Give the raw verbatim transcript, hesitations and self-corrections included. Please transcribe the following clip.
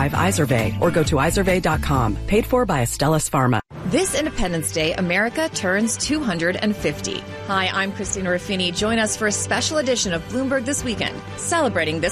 five Izervay or go to izervay dot com. Paid for by Astellas Pharma. This Independence Day, America turns two hundred fifty. Hi, I'm Christina Ruffini. Join us for a special edition of Bloomberg This Weekend, celebrating this